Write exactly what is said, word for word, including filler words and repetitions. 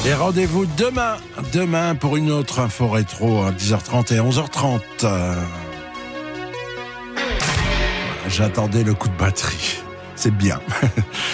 Et rendez-vous demain, demain pour une autre info rétro à dix heures trente et onze heures trente. Euh... J'attendais le coup de batterie. C'est bien.